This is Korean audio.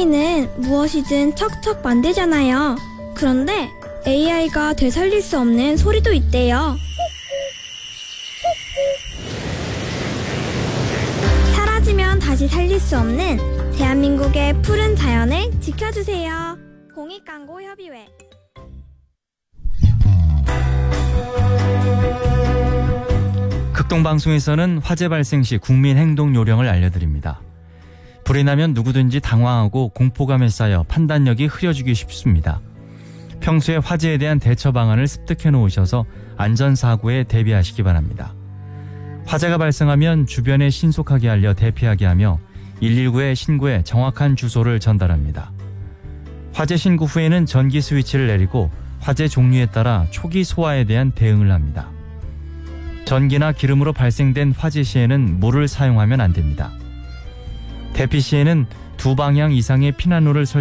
AI는 무엇이든 척척 만들잖아요. 그런데 AI가 되살릴 수 없는 소리도 있대요. 사라지면 다시 살릴 수 없는 대한민국의 푸른 자연을 지켜주세요. 공익광고협의회. 극동방송에서는 화재 발생 시 국민 행동 요령을 알려드립니다. 불이 나면 누구든지 당황하고 공포감에 쌓여 판단력이 흐려지기 쉽습니다. 평소에 화재에 대한 대처 방안을 습득해 놓으셔서 안전사고에 대비하시기 바랍니다. 화재가 발생하면 주변에 신속하게 알려 대피하게 하며 119에 신고해 정확한 주소를 전달합니다. 화재 신고 후에는 전기 스위치를 내리고 화재 종류에 따라 초기 소화에 대한 대응을 합니다. 전기나 기름으로 발생된 화재 시에는 물을 사용하면 안 됩니다. 대피 시에는 2방향 이상의 피난로를